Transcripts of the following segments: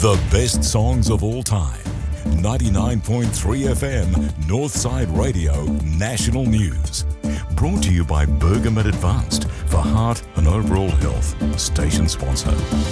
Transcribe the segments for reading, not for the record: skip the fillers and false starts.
The best songs of all time. 99.3 FM, Northside Radio, National News. Brought to you by Bergamet Advanced for heart and overall health. Station sponsor.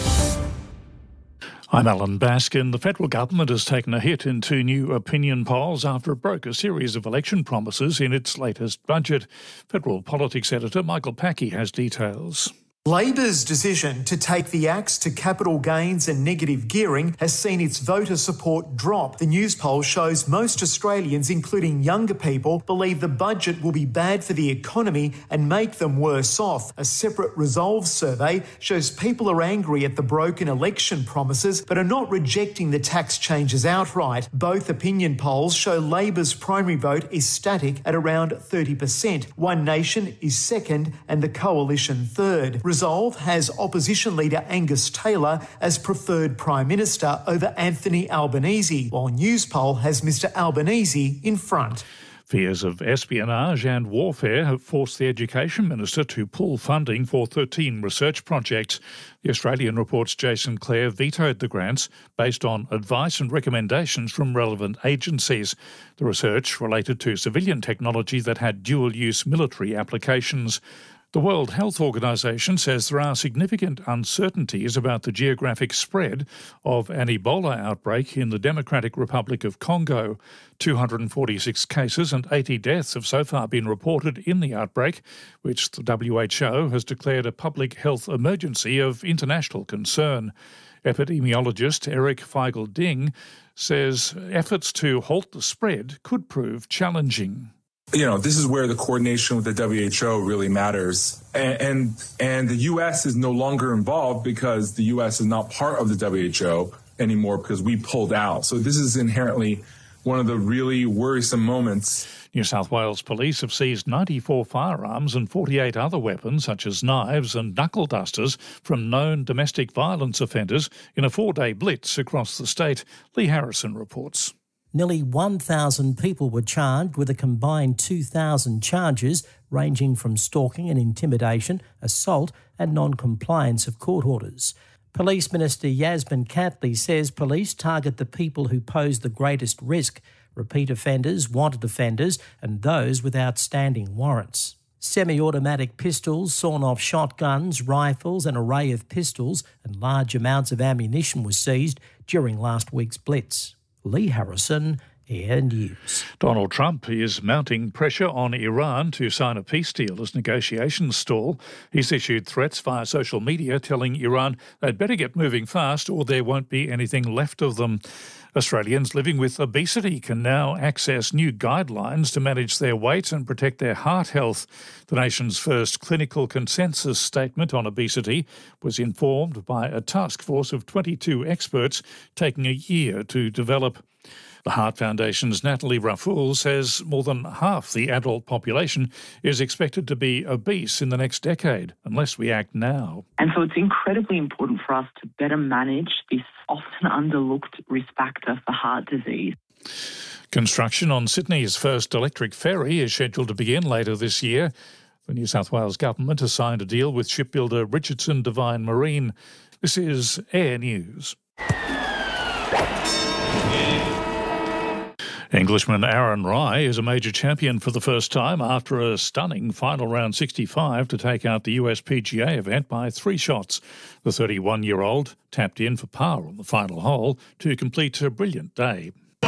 I'm Alan Baskin. The federal government has taken a hit in two new opinion polls after it broke a series of election promises in its latest budget. Federal politics editor Michael Packey has details. Labor's decision to take the axe to capital gains and negative gearing has seen its voter support drop. The news poll shows most Australians, including younger people, believe the budget will be bad for the economy and make them worse off. A separate Resolve survey shows people are angry at the broken election promises but are not rejecting the tax changes outright. Both opinion polls show Labor's primary vote is static at around 30%. One Nation is second and the Coalition third. Resolve has opposition leader Angus Taylor as preferred Prime Minister over Anthony Albanese, while Newspoll has Mr Albanese in front. Fears of espionage and warfare have forced the Education Minister to pull funding for 13 research projects. The Australian Report's Jason Clare vetoed the grants based on advice and recommendations from relevant agencies. The research related to civilian technology that had dual-use military applications. The World Health Organization says there are significant uncertainties about the geographic spread of an Ebola outbreak in the Democratic Republic of Congo. 246 cases and 80 deaths have so far been reported in the outbreak, which the WHO has declared a public health emergency of international concern. Epidemiologist Eric Feigl-Ding says efforts to halt the spread could prove challenging. You know, this is where the coordination with the WHO really matters. And the U.S. is no longer involved because the U.S. is not part of the WHO anymore because we pulled out. So this is inherently one of the really worrisome moments. New South Wales Police have seized 94 firearms and 48 other weapons, such as knives and knuckle dusters, from known domestic violence offenders in a 4-day blitz across the state. Lee Harrison reports. Nearly 1,000 people were charged with a combined 2,000 charges ranging from stalking and intimidation, assault and non-compliance of court orders. Police Minister Yasmin Catley says police target the people who pose the greatest risk: repeat offenders, wanted offenders and those with outstanding warrants. Semi-automatic pistols, sawn-off shotguns, rifles, an array of pistols and large amounts of ammunition were seized during last week's blitz. Lee Harrison, Air News. Donald Trump is mounting pressure on Iran to sign a peace deal as negotiations stall. He's issued threats via social media telling Iran they'd better get moving fast or there won't be anything left of them. Australians living with obesity can now access new guidelines to manage their weight and protect their heart health. The nation's first clinical consensus statement on obesity was informed by a task force of 22 experts, taking a year to develop. The Heart Foundation's Natalie Raffoul says more than half the adult population is expected to be obese in the next decade, unless we act now. And so it's incredibly important for us to better manage this often underlooked risk factor for heart disease. Construction on Sydney's first electric ferry is scheduled to begin later this year. The New South Wales government has signed a deal with shipbuilder Richardson Devine Marine. This is Air News. Englishman Aaron Rai is a major champion for the first time after a stunning final round 65 to take out the US PGA event by 3 shots. The 31-year-old tapped in for par on the final hole to complete a brilliant day. A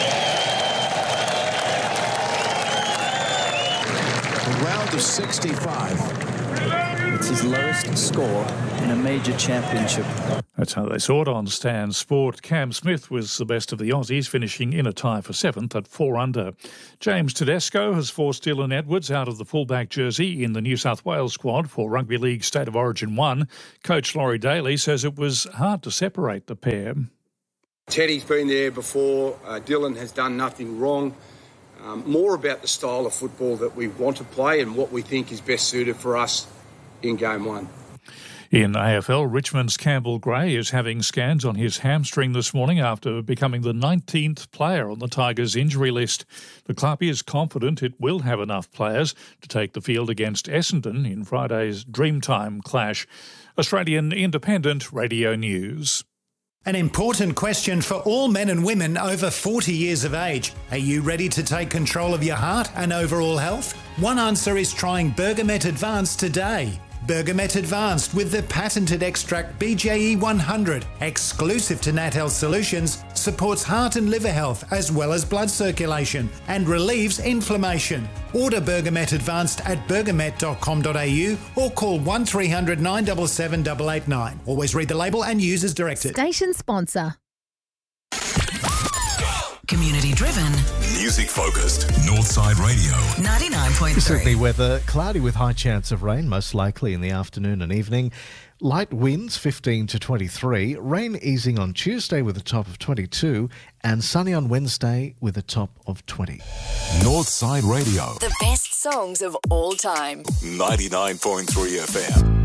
round of 65. It's his lowest score in a major championship. That's how they saw it on Stan Sport. Cam Smith was the best of the Aussies, finishing in a tie for 7th at 4 under. James Tedesco has forced Dylan Edwards out of the fullback jersey in the New South Wales squad for Rugby League State of Origin 1. Coach Laurie Daly says it was hard to separate the pair. Teddy's been there before. Dylan has done nothing wrong. More about the style of football that we want to play and what we think is best suited for us in Game 1. In AFL, Richmond's Campbell Gray is having scans on his hamstring this morning after becoming the 19th player on the Tigers' injury list. The club is confident it will have enough players to take the field against Essendon in Friday's Dreamtime clash. Australian Independent Radio News. An important question for all men and women over 40 years of age. Are you ready to take control of your heart and overall health? One answer is trying Bergamet Advanced today. Bergamet Advanced with the patented extract BJE 100, exclusive to Nat Health Solutions, supports heart and liver health as well as blood circulation and relieves inflammation. Order Bergamet Advanced at bergamet.com.au or call 1300 977 889. Always read the label and use as directed. Station sponsor. Community driven. Music focused. Northside Radio. 99.3. Sydney weather, cloudy with high chance of rain, most likely in the afternoon and evening. Light winds 15 to 23. Rain easing on Tuesday with a top of 22. And sunny on Wednesday with a top of 20. Northside Radio. The best songs of all time. 99.3 FM.